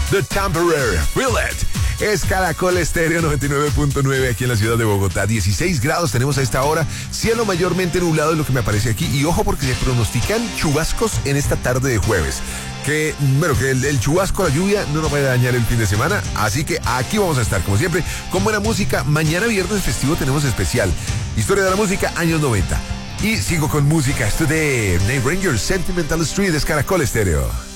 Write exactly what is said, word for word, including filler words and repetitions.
The Temporary Feel It. Es Caracol Estéreo noventa y nueve punto nueve aquí en la ciudad de Bogotá. dieciséis grados tenemos a esta hora. Cielo mayormente nublado es lo que me aparece aquí. Y ojo porque se pronostican chubascos en esta tarde de jueves. Que, bueno, que el, el chubasco, la lluvia, no nos vaya a dañar el fin de semana. Así que aquí vamos a estar, como siempre, con buena música. Mañana viernes festivo tenemos especial. Historia de la música, años noventa. Y sigo con música. Esto de Night Rangers, Sentimental Street, es Caracol Estéreo.